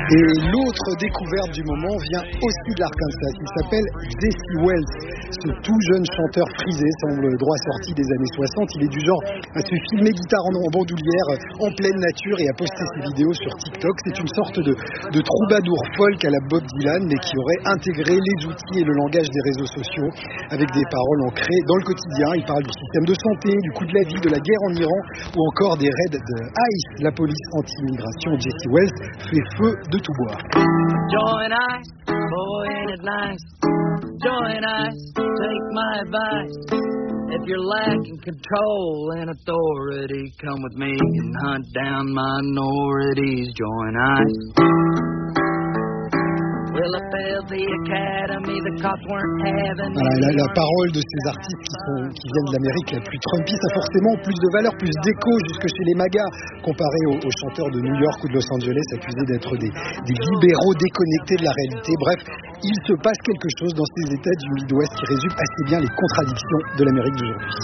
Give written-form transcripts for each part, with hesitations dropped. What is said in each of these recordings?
Et l'autre découverte du moment vient aussi de l'Arkansas. Il s'appelle Jesse Wells. Ce tout jeune chanteur frisé semble droit sorti des années 60. Il est du genre à se filmer guitare en bandoulière en pleine nature et à poster ses vidéos sur TikTok. C'est une sorte de troubadour folk à la Bob Dylan, mais qui aurait intégré les outils et le langage des réseaux sociaux avec des paroles ancrées dans le quotidien. Il parle du système de santé, du coût de la vie, de la guerre en Iran ou encore des raids de ICE, la police anti-immigration. Jesse Wells fait feu de tout bois. Join ICE, boy ain't it nice. Join ICE, take my advice. If you're lacking control and authority, come with me and hunt down minorities. Join ICE. Voilà, la parole de ces artistes qui viennent de l'Amérique la plus trumpiste a forcément plus de valeur, plus d'écho jusque chez les magas, comparé aux chanteurs de New York ou de Los Angeles accusés d'être des libéraux déconnectés de la réalité. Bref, il se passe quelque chose dans ces États du Midwest qui résume assez bien les contradictions de l'Amérique d'aujourd'hui.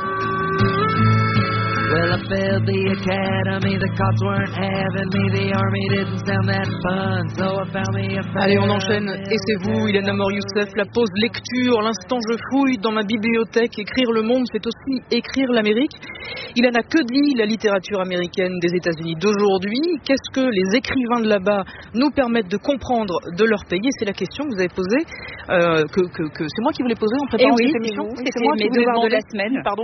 Well, I failed the academy, the cops weren't having me, the army didn't sound that fun, so I found me a fan. Allez, on enchaîne, et c'est vous, Ilana Mor-Youssef, la pause lecture, l'instant je fouille dans ma bibliothèque, écrire le monde, c'est aussi écrire l'Amérique. Ilana, que dit la littérature américaine des États-Unis d'aujourd'hui? Qu'est-ce que les écrivains de là-bas nous permettent de comprendre de leur pays? C'est la question que vous avez posée, que c'est moi qui vous l'ai posée en préparant cette émission. C'est moi qui vous l'ai demandé de la semaine. Pardon.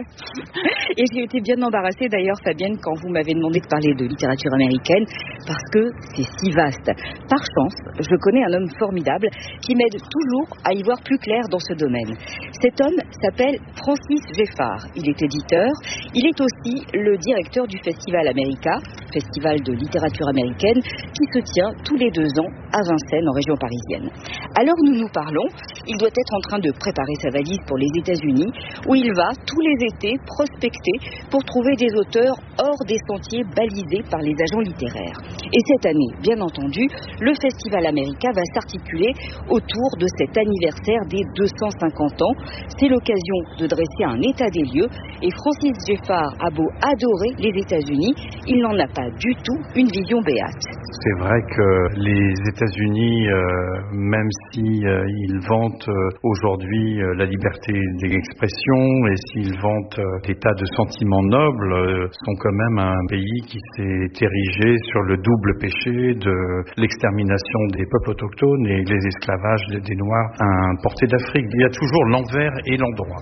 Et j'ai été bien embarrassée d'ailleurs, Fabienne, quand vous m'avez demandé de parler de littérature américaine, parce que c'est si vaste. Par chance, je connais un homme formidable qui m'aide toujours à y voir plus clair dans ce domaine. Cet homme s'appelle Francis Geffard. Il est éditeur. Il est aussi le directeur du Festival America, festival de littérature américaine, qui se tient tous les 2 ans à Vincennes, en région parisienne. Alors nous nous parlons, il doit être en train de préparer sa valise pour les États-Unis, où il va tous les étés prospecter pour trouver des auteurs hors des sentiers balisés par les agents littéraires. Et cette année, bien entendu, le Festival America va s'articuler autour de cet anniversaire des 250 ans. C'est l'occasion de dresser un état des lieux, et Francis Geffard a beau adorer les États-Unis, il n'en a pas du tout une vision béate. C'est vrai que les États-Unis, même si ils vantent aujourd'hui la liberté d'expression et s'ils vantent des tas de sentiments nobles, sont quand même un pays qui s'est érigé sur le double péché de l'extermination des peuples autochtones et les esclavages des Noirs importés d'Afrique. Il y a toujours l'envers et l'endroit.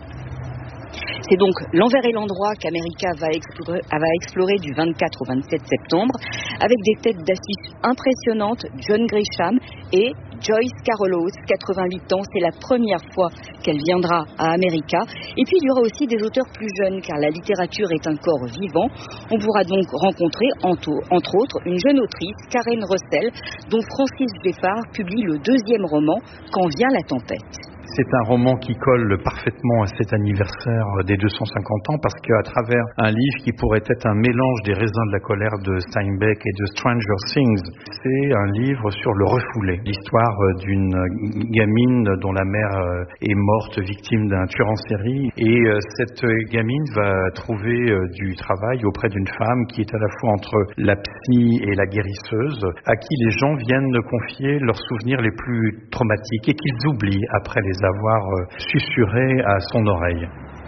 C'est donc l'envers et l'endroit qu'America va explorer du 24 au 27 septembre avec des têtes d'affiche impressionnantes, John Grisham et Joyce Carol Oates, 88 ans. C'est la première fois qu'elle viendra à America. Et puis il y aura aussi des auteurs plus jeunes car la littérature est un corps vivant. On pourra donc rencontrer entre autres une jeune autrice, Karen Russell, dont Francis Geffard publie le 2e roman, Quand vient la tempête. C'est un roman qui colle parfaitement à cet anniversaire des 250 ans parce qu'à travers un livre qui pourrait être un mélange des raisins de la colère de Steinbeck et de Stranger Things, c'est un livre sur le refoulé. L'histoire d'une gamine dont la mère est morte victime d'un tueur en série et cette gamine va trouver du travail auprès d'une femme qui est à la fois entre la psy et la guérisseuse, à qui les gens viennent confier leurs souvenirs les plus traumatiques et qu'ils oublient après les avoir susurré à son oreille.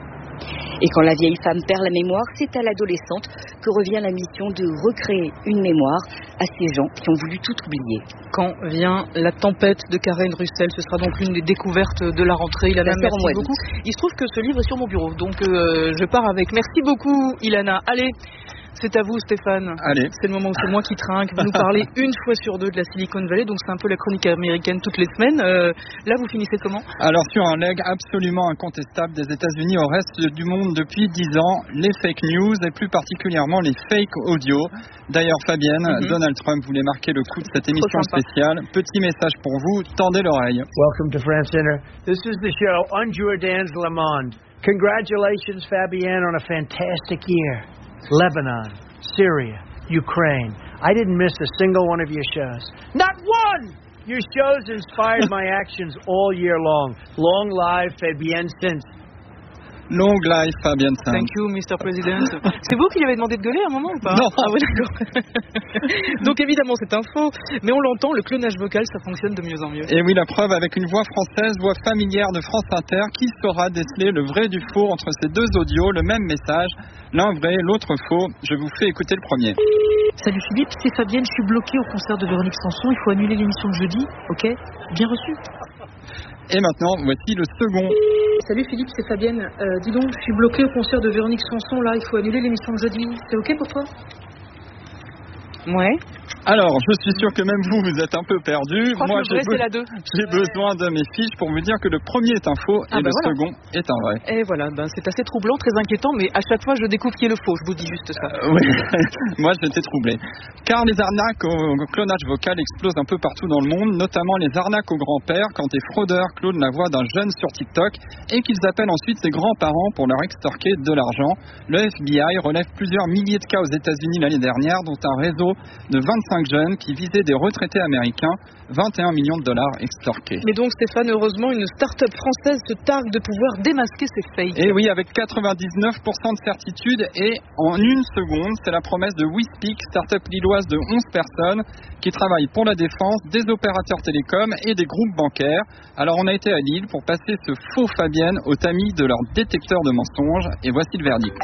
Et quand la vieille femme perd la mémoire, c'est à l'adolescente que revient la mission de recréer une mémoire à ces gens qui ont voulu tout oublier. Quand vient la tempête de Karen Russell, ce sera donc l'une des découvertes de la rentrée. Ilana, merci beaucoup. Il se trouve que ce livre est sur mon bureau, donc je pars avec. Merci beaucoup, Ilana. Allez, c'est à vous, Stéphane. Allez. C'est le moment où c'est moi qui trinque. Vous nous parlez une fois sur 2 de la Silicon Valley, donc c'est un peu la chronique américaine toutes les semaines. Là, vous finissez comment? Alors, sur un leg absolument incontestable des États-Unis au reste du monde depuis 10 ans, les fake news et plus particulièrement les fake audio. D'ailleurs, Fabienne, Donald Trump voulait marquer le coup de cette émission spéciale. Petit message pour vous, tendez l'oreille. Welcome to France Center. This is the show Unjour dans le monde. Congratulations, Fabienne, on a fantastic year. Lebanon, Syria, Ukraine. I didn't miss a single one of your shows. Not one! Your shows inspired my actions all year long. Long live Fabienne Sint. Long life, Fabienne Saint. Thank you, Mr. President. C'est vous qui lui avez demandé de gueuler à un moment ou pas? Non. Ah oui, d'accord. Donc évidemment, c'est un faux, mais on l'entend, le clonage vocal, ça fonctionne de mieux en mieux. Et oui, la preuve avec une voix française, voix familière de France Inter, qui saura déceler le vrai du faux entre ces deux audios, le même message, l'un vrai, l'autre faux. Je vous fais écouter le premier. Salut Philippe, c'est Fabienne, je suis bloquée au concert de Véronique Sanson, il faut annuler l'émission de jeudi, ok? Bien reçu. Et maintenant, voici le second. Salut Philippe, c'est Fabienne. Dis donc, je suis bloquée au concert de Véronique Sanson, là, il faut annuler l'émission de jeudi. C'est ok pour toi? Ouais. Alors, je suis sûr que même vous êtes un peu perdu. Moi, j'ai besoin de mes fiches pour vous dire que le premier est un faux et le second est un vrai. Et voilà, c'est assez troublant, très inquiétant, mais à chaque fois, je découvre qui est le faux. Je vous dis juste ça. Oui, moi, j'étais troublé. Car les arnaques au clonage vocal explosent un peu partout dans le monde, notamment les arnaques au grand-père quand des fraudeurs clonent la voix d'un jeune sur TikTok et qu'ils appellent ensuite ses grands-parents pour leur extorquer de l'argent. Le FBI relève plusieurs milliers de cas aux États-Unis l'année dernière, dont un réseau de 25 jeunes qui visaient des retraités américains, 21 millions de dollars extorqués. Mais donc Stéphane, heureusement, une start-up française se targue de pouvoir démasquer ces fakes. Et oui, avec 99% de certitude et en une seconde, c'est la promesse de WeSpeak, start-up lilloise de 11 personnes qui travaillent pour la défense, des opérateurs télécoms et des groupes bancaires. Alors on a été à Lille pour passer ce faux Fabienne au tamis de leur détecteur de mensonges et voici le verdict.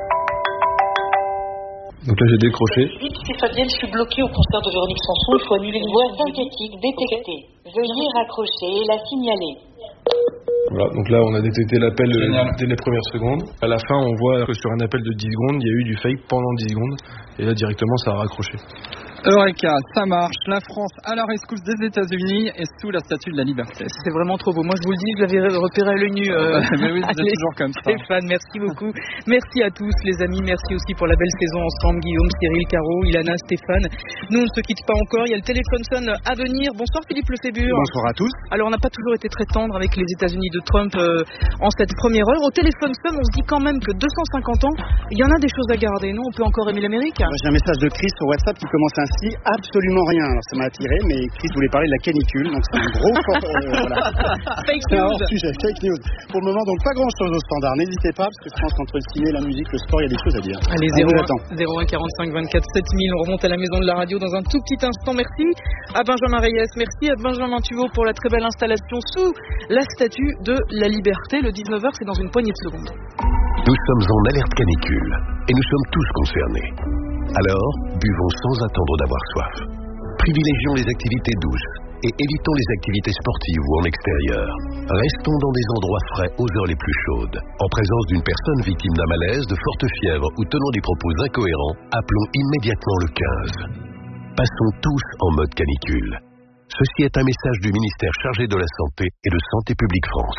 Donc là j'ai décroché. C'est Fabienne, je suis bloquée au concert de Véronique Sanson, il faut annuler une voix synthétique détectée. Veuillez raccrocher et la signaler. Voilà, donc là on a détecté l'appel dès les premières secondes. À la fin on voit que sur un appel de 10 secondes, il y a eu du fake pendant 10 secondes. Et là directement ça a raccroché. Eureka, ça marche. La France à la rescousse des États-Unis et sous la statue de la liberté. C'est vraiment trop beau. Moi, je vous le dis, je l'avais repéré à l'œil nu. Mais oui, vous êtes toujours comme ça. Stéphane, merci beaucoup. Merci à tous, les amis. Merci aussi pour la belle saison ensemble. Guillaume, Cyril, Caro, Ilana, Stéphane. Nous, on ne se quitte pas encore. Il y a le téléphone sonne à venir. Bonsoir, Philippe Lefébure. Bonsoir à tous. Alors, on n'a pas toujours été très tendre avec les États-Unis de Trump en cette première heure. Au téléphone sonne, on se dit quand même que 250 ans, il y en a des choses à garder, non? On peut encore aimer l'Amérique. J'ai un message de Chris sur WhatsApp qui commence ainsi. Absolument rien. Alors ça m'a attiré, mais Chris voulait parler de la canicule, donc c'est un gros voilà. Fake news. Sujet, fake news. Pour le moment, donc pas grand chose au standard. N'hésitez pas, parce que je pense qu'entre le ciné, la musique, le sport, il y a des choses à dire. Allez, 01 45 24 7000, on remonte à la maison de la radio dans un tout petit instant. Merci à Benjamin Reyes, merci à Benjamin Tuveau pour la très belle installation sous la statue de la liberté. Le 19h, c'est dans une poignée de secondes. Nous sommes en alerte canicule et nous sommes tous concernés. Alors, buvons sans attendre d'avoir soif. Privilégions les activités douces et évitons les activités sportives ou en extérieur. Restons dans des endroits frais aux heures les plus chaudes. En présence d'une personne victime d'un malaise, de forte fièvre ou tenant des propos incohérents, appelons immédiatement le 15. Passons tous en mode canicule. Ceci est un message du ministère chargé de la Santé et de Santé publique France.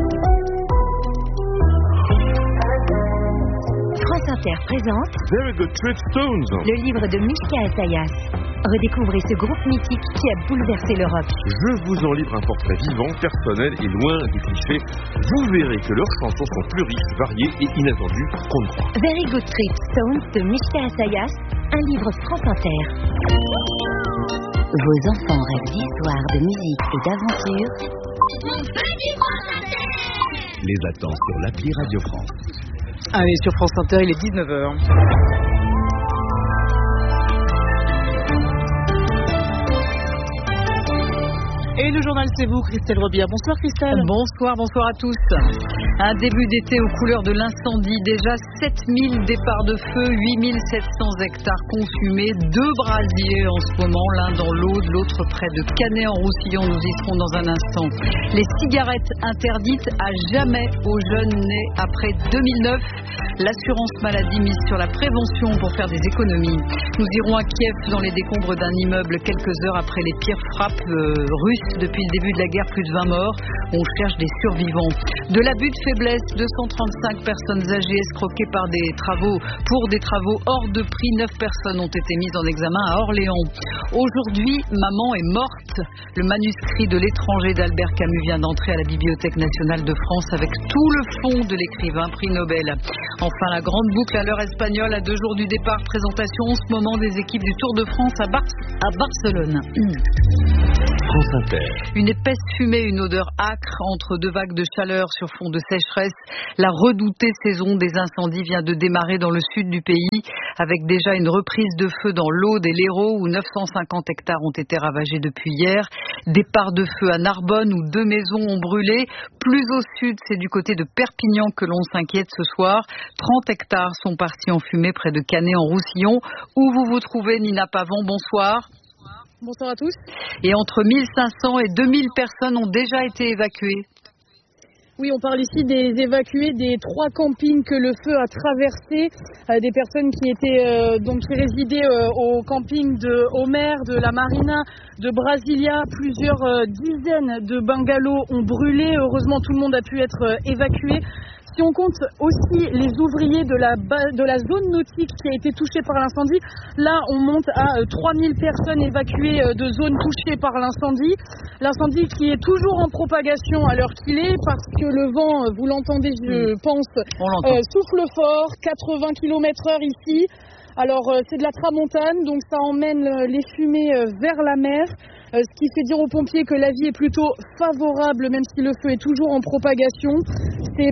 France Inter présente Very Good Trip Stones, le livre de Mishka Assayas. Redécouvrez ce groupe mythique qui a bouleversé l'Europe. Je vous en livre un portrait vivant, personnel et loin des clichés. Vous verrez que leurs chansons sont plus riches, variées et inattendues qu'on ne croit. Very Good Trip Stones de Mishka Assayas, un livre France Inter. Vos enfants rêvent d'histoire, de musique et d'aventure. Les attend sur l'appli Radio France. Allez, sur France Inter, il est 19h. Et le journal, c'est vous, Christelle Robillard. Bonsoir, Christelle. Bonsoir à tous. Un début d'été aux couleurs de l'incendie. Déjà 7000 départs de feu, 8700 hectares consumés, 2 brasiers en ce moment, l'un dans l'Aude, l'autre près de Canet-en-Roussillon. Nous y serons dans un instant. Les cigarettes interdites à jamais aux jeunes nés après 2009. L'assurance maladie mise sur la prévention pour faire des économies. Nous irons à Kiev dans les décombres d'un immeuble quelques heures après les pires frappes russes depuis le début de la guerre, plus de 20 morts. On cherche des survivants. De l'abus de faiblesse, 235 personnes âgées escroquées pour des travaux hors de prix. 9 personnes ont été mises en examen à Orléans. Aujourd'hui, maman est morte. Le manuscrit de L'étranger d'Albert Camus vient d'entrer à la Bibliothèque nationale de France avec tout le fond de l'écrivain prix Nobel. Enfin, la grande boucle à l'heure espagnole à 2 jours du départ. Présentation en ce moment des équipes du Tour de France à Barcelone. France Inter. Une épaisse fumée, une odeur âcre entre deux vagues de chaleur sur fond de sécheresse. La redoutée saison des incendies vient de démarrer dans le sud du pays, avec déjà une reprise de feu dans l'Aude et l'Hérault, où 950 hectares ont été ravagés depuis hier. Départ de feu à Narbonne, où 2 maisons ont brûlé. Plus au sud, c'est du côté de Perpignan que l'on s'inquiète ce soir. 30 hectares sont partis en fumée près de Canet-en-Roussillon. Où vous vous trouvez, Nina Pavon, bonsoir. Bonsoir à tous. Et entre 1500 et 2000 personnes ont déjà été évacuées. Oui, on parle ici des évacués des 3 campings que le feu a traversés, des personnes qui étaient qui résidaient au camping de Homer, de la Marina, de Brasilia. Plusieurs dizaines de bungalows ont brûlé. Heureusement, tout le monde a pu être évacué. Si on compte aussi les ouvriers de la zone nautique qui a été touchée par l'incendie, là on monte à 3000 personnes évacuées de zones touchées par l'incendie. L'incendie qui est toujours en propagation à l'heure qu'il est, parce que le vent, vous l'entendez je pense, souffle fort, 80 km/h ici. Alors c'est de la tramontane, donc ça emmène les fumées vers la mer, ce qui fait dire aux pompiers que la vie est plutôt favorable, même si le feu est toujours en propagation. Ces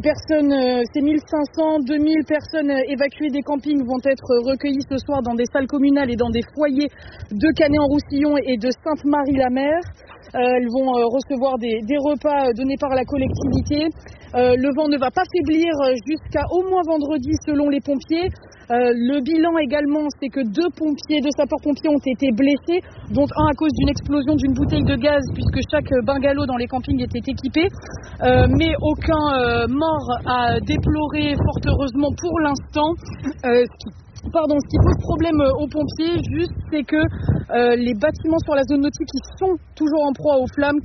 1500, 2000 personnes évacuées des campings vont être recueillies ce soir dans des salles communales et dans des foyers de Canet-en-Roussillon et de Sainte-Marie-la-Mer. Elles vont recevoir des repas donnés par la collectivité. Le vent ne va pas faiblir jusqu'à au moins vendredi selon les pompiers. Le bilan également, c'est que 2 sapeurs-pompiers ont été blessés, dont un à cause d'une explosion d'une bouteille de gaz, puisque chaque bungalow dans les campings était équipé. Mais aucun mort à déplorer, fort heureusement pour l'instant. Ce qui pose problème aux pompiers, juste, c'est que les bâtiments sur la zone nautique qui sont toujours en proie aux flammes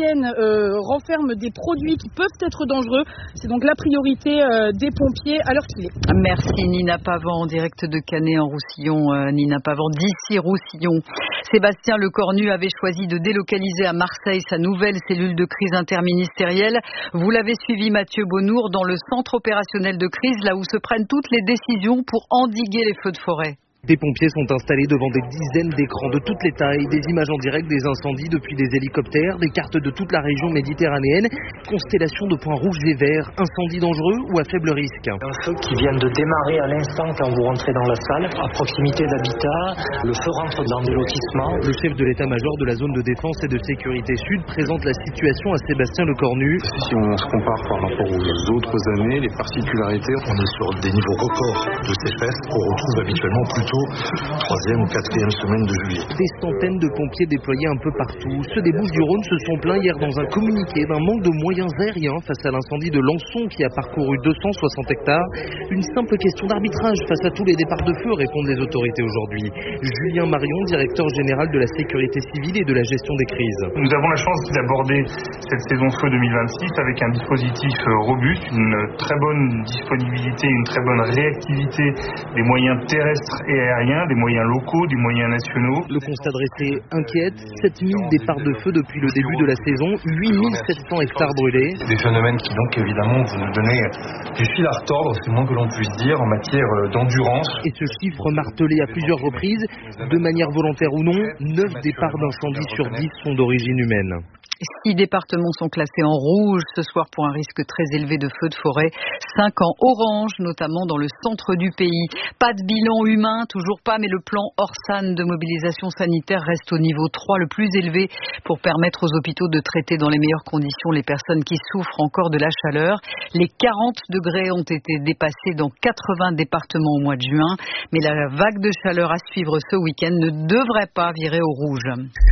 renferment des produits qui peuvent être dangereux. C'est donc la priorité des pompiers à l'heure qu'il est. Merci Nina Pavant, en direct de Canet-en-Roussillon. Nina Pavant d'ici Roussillon. Sébastien Lecornu avait choisi de délocaliser à Marseille sa nouvelle cellule de crise interministérielle. Vous l'avez suivi, Mathieu Bonnour, dans le centre opérationnel de crise, là où se prennent toutes les décisions pour endiguer les feux de forêt. Des pompiers sont installés devant des dizaines d'écrans de toutes les tailles, des images en direct des incendies depuis des hélicoptères, des cartes de toute la région méditerranéenne, constellation de points rouges et verts, incendie dangereux ou à faible risque. Un feu qui vient de démarrer à l'instant quand vous rentrez dans la salle, à proximité d'habitat, le feu rentre dans des lotissements. Le chef de l'état-major de la zone de défense et de sécurité sud présente la situation à Sébastien Lecornu. Si on se compare par rapport aux autres années, les particularités, on est sur des niveaux records de sécheresse qu'on retrouve habituellement plutôt 3e ou 4e semaine de juillet. Des centaines de pompiers déployés un peu partout. Ceux des Bouches-du-Rhône se sont plaints hier dans un communiqué d'un manque de moyens aériens face à l'incendie de Lançon qui a parcouru 260 hectares. Une simple question d'arbitrage face à tous les départs de feu, répondent les autorités aujourd'hui. Julien Marion, directeur général de la sécurité civile et de la gestion des crises. Nous avons la chance d'aborder cette saison feu 2026 avec un dispositif robuste, une très bonne disponibilité, une très bonne réactivité des moyens terrestres et aériens, des moyens locaux, des moyens nationaux. Le constat dressé inquiète, 7000 départs de feu depuis le début de la saison, 8700 hectares brûlés. Des phénomènes qui donc évidemment vont nous donner du fil à retordre, c'est le moins que l'on puisse dire, en matière d'endurance. Et ce chiffre martelé à plusieurs reprises, de manière volontaire ou non, 9 départs d'incendie sur 10 sont d'origine humaine. 6 départements sont classés en rouge ce soir pour un risque très élevé de feux de forêt. 5 en orange, notamment dans le centre du pays. Pas de bilan humain, toujours pas, mais le plan Orsan de mobilisation sanitaire reste au niveau 3, le plus élevé, pour permettre aux hôpitaux de traiter dans les meilleures conditions les personnes qui souffrent encore de la chaleur. Les 40 degrés ont été dépassés dans 80 départements au mois de juin, mais la vague de chaleur à suivre ce week-end ne devrait pas virer au rouge.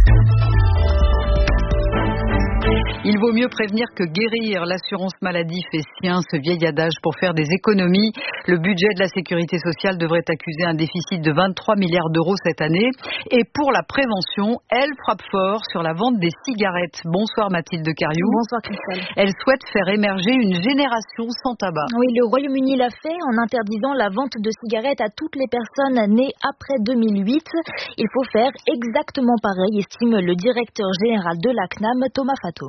Il vaut mieux prévenir que guérir. L'assurance maladie fait sien ce vieil adage pour faire des économies. Le budget de la sécurité sociale devrait accuser un déficit de 23 milliards d'euros cette année. Et pour la prévention, elle frappe fort sur la vente des cigarettes. Bonsoir Mathilde Cariou. Bonsoir Christelle. Elle souhaite faire émerger une génération sans tabac. Oui, le Royaume-Uni l'a fait en interdisant la vente de cigarettes à toutes les personnes nées après 2008. Il faut faire exactement pareil, estime le directeur général de la CNAM, Thomas Fatoum.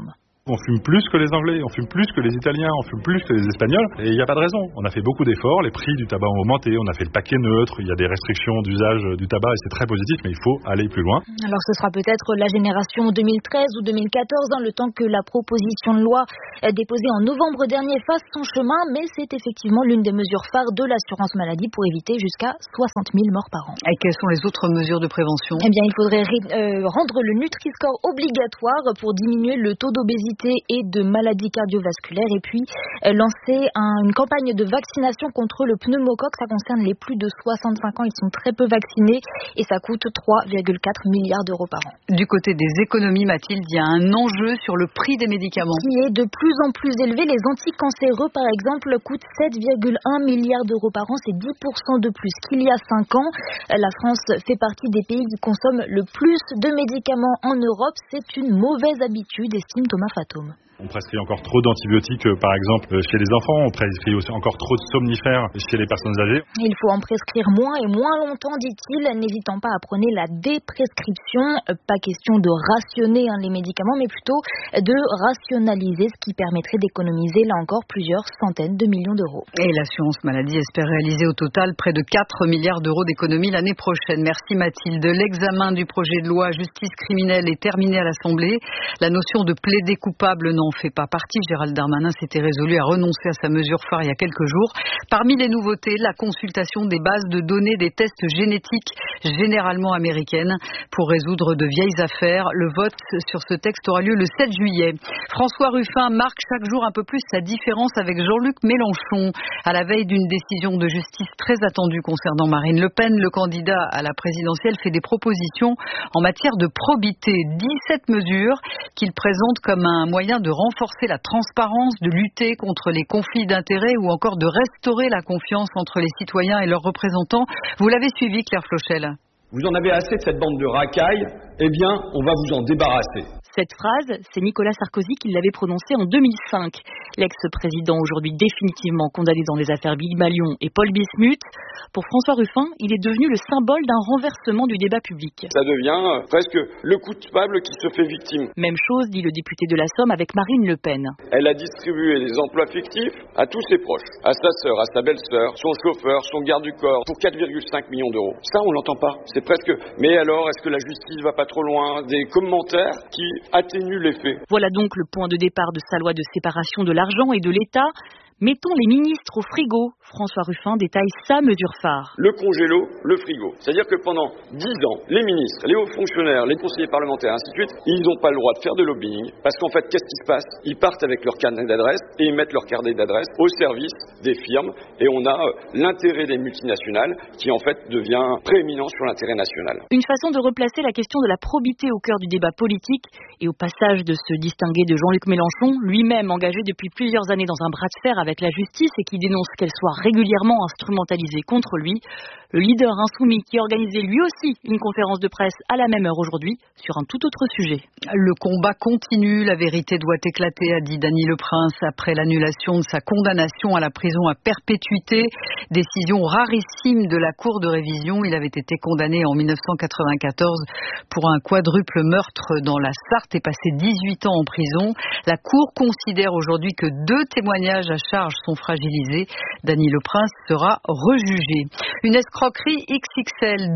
On fume plus que les Anglais, on fume plus que les Italiens, on fume plus que les Espagnols, et il n'y a pas de raison. On a fait beaucoup d'efforts, les prix du tabac ont augmenté, on a fait le paquet neutre, il y a des restrictions d'usage du tabac et c'est très positif, mais il faut aller plus loin. Alors ce sera peut-être la génération 2013 ou 2014, le temps que la proposition de loi déposée en novembre dernier fasse son chemin, mais c'est effectivement l'une des mesures phares de l'assurance maladie pour éviter jusqu'à 60 000 morts par an. Et quelles sont les autres mesures de prévention ? Eh bien, il faudrait rendre le Nutri-Score obligatoire pour diminuer le taux d'obésité et de maladies cardiovasculaires et puis lancer une campagne de vaccination contre le pneumocoque. Ça concerne les plus de 65 ans, ils sont très peu vaccinés et ça coûte 3,4 milliards d'euros par an. Du côté des économies, Mathilde, il y a un enjeu sur le prix des médicaments. Qui est de plus en plus élevé. Les anticancéreux, par exemple, coûtent 7,1 milliards d'euros par an. C'est 10% de plus qu'il y a 5 ans. La France fait partie des pays qui consomment le plus de médicaments en Europe. C'est une mauvaise habitude, estime Thomas Fatome. On prescrit encore trop d'antibiotiques, par exemple, chez les enfants. On prescrit aussi encore trop de somnifères chez les personnes âgées. Il faut en prescrire moins et moins longtemps, dit-il, n'hésitant pas à prôner la déprescription. Pas question de rationner les médicaments, mais plutôt de rationaliser, ce qui permettrait d'économiser, là encore, plusieurs centaines de millions d'euros. Et l'assurance maladie espère réaliser au total près de 4 milliards d'euros d'économies l'année prochaine. Merci Mathilde. L'examen du projet de loi justice criminelle est terminé à l'Assemblée. La notion de plaider coupable n'en fait pas partie. Gérald Darmanin s'était résolu à renoncer à sa mesure phare il y a quelques jours. Parmi les nouveautés, la consultation des bases de données des tests génétiques généralement américaines pour résoudre de vieilles affaires. Le vote sur ce texte aura lieu le 7 juillet. François Ruffin marque chaque jour un peu plus sa différence avec Jean-Luc Mélenchon à la veille d'une décision de justice très attendue concernant Marine Le Pen. Le candidat à la présidentielle fait des propositions en matière de probité. 17 mesures qu'il présente comme un moyen de renforcer la transparence, de lutter contre les conflits d'intérêts ou encore de restaurer la confiance entre les citoyens et leurs représentants. Vous l'avez suivi, Claire Flochel. Vous en avez assez de cette bande de racailles, eh bien, on va vous en débarrasser. Cette phrase, c'est Nicolas Sarkozy qui l'avait prononcée en 2005. L'ex-président, aujourd'hui définitivement condamné dans les affaires Big Malion et Paul Bismuth. Pour François Ruffin, il est devenu le symbole d'un renversement du débat public. Ça devient presque le coupable qui se fait victime. Même chose, dit le député de la Somme avec Marine Le Pen. Elle a distribué des emplois fictifs à tous ses proches, à sa sœur, à sa belle-sœur, son chauffeur, son garde du corps, pour 4,5 millions d'euros. Ça, on l'entend pas. C'est presque. Mais alors, est-ce que la justice va pas trop loin? Des commentaires qui atténuent les faits. Voilà donc le point de départ de sa loi de séparation de l'argent et de l'État. Mettons les ministres au frigo. François Ruffin détaille sa mesure phare. Le congélo, le frigo. C'est-à-dire que pendant 10 ans, les ministres, les hauts fonctionnaires, les conseillers parlementaires, ainsi de suite, ils n'ont pas le droit de faire de lobbying. Parce qu'en fait, qu'est-ce qui se passe? Ils partent avec leur carnet d'adresse et ils mettent leur carnet d'adresse au service des firmes. Et on a l'intérêt des multinationales qui, en fait, devient prééminent sur l'intérêt national. Une façon de replacer la question de la probité au cœur du débat politique et au passage de se distinguer de Jean-Luc Mélenchon, lui-même engagé depuis plusieurs années dans un bras de fer avec la justice et qui dénonce qu'elle soit régulièrement instrumentalisée contre lui. Le leader insoumis qui organisait lui aussi une conférence de presse à la même heure aujourd'hui sur un tout autre sujet. Le combat continue, la vérité doit éclater, a dit Dany Le Prince après l'annulation de sa condamnation à la prison à perpétuité. Décision rarissime de la Cour de révision. Il avait été condamné en 1994 pour un quadruple meurtre dans la Sarthe et passé 18 ans en prison. La Cour considère aujourd'hui que 2 témoignages à charge sont fragilisés. Dany Le Prince sera rejugé. Une escroquerie XXL,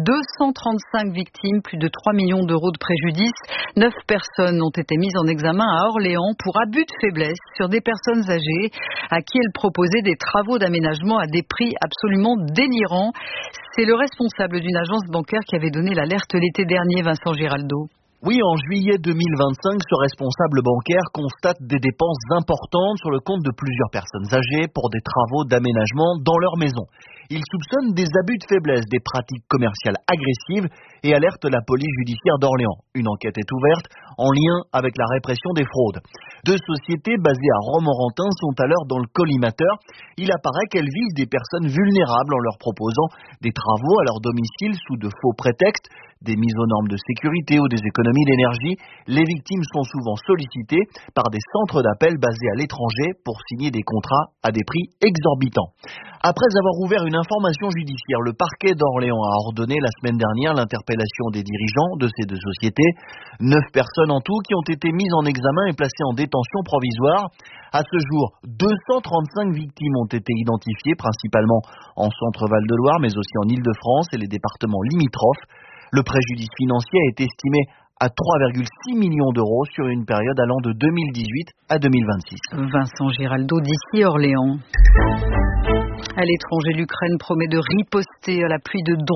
235 victimes, plus de 3 millions d'euros de préjudice. 9 personnes ont été mises en examen à Orléans pour abus de faiblesse sur des personnes âgées à qui elles proposaient des travaux d'aménagement à des prix absolument délirants. C'est le responsable d'une agence bancaire qui avait donné l'alerte l'été dernier, Vincent Giraldo. Oui, en juillet 2025, ce responsable bancaire constate des dépenses importantes sur le compte de plusieurs personnes âgées pour des travaux d'aménagement dans leur maison. Il soupçonne des abus de faiblesse, des pratiques commerciales agressives et alerte la police judiciaire d'Orléans. Une enquête est ouverte en lien avec la répression des fraudes. 2 sociétés basées à Romorantin sont alors dans le collimateur. Il apparaît qu'elles visent des personnes vulnérables en leur proposant des travaux à leur domicile sous de faux prétextes. des mises aux normes de sécurité ou des économies d'énergie, les victimes sont souvent sollicitées par des centres d'appel basés à l'étranger pour signer des contrats à des prix exorbitants. Après avoir ouvert une information judiciaire, le parquet d'Orléans a ordonné la semaine dernière l'interpellation des dirigeants de ces deux sociétés. 9 personnes en tout qui ont été mises en examen et placées en détention provisoire. À ce jour, 235 victimes ont été identifiées, principalement en Centre-Val de Loire, mais aussi en Île-de-France et les départements limitrophes. Le préjudice financier a été estimé à 3,6 millions d'euros sur une période allant de 2018 à 2026. Vincent Giraldo d'ici Orléans. À l'étranger, l'Ukraine promet de riposter à la pluie de drones.